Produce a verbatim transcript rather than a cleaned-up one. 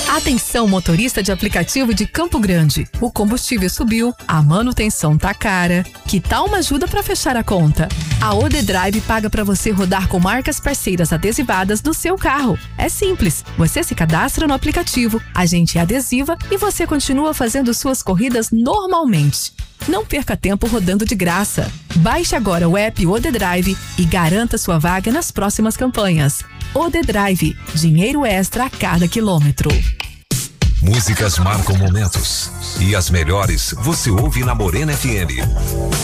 Atenção, motorista de aplicativo de Campo Grande. O combustível subiu, a manutenção tá cara. Que tal uma ajuda para fechar a conta? A Odedrive paga para você rodar com marcas parceiras adesivadas do seu carro. É simples. Você se cadastra no aplicativo, a gente adesiva e você continua fazendo suas corridas normalmente. Não perca tempo rodando de graça. Baixe agora o app Odedrive e garanta sua vaga nas próximas campanhas. Odedrive, dinheiro extra a cada quilômetro. Músicas marcam momentos e as melhores você ouve na Morena F M.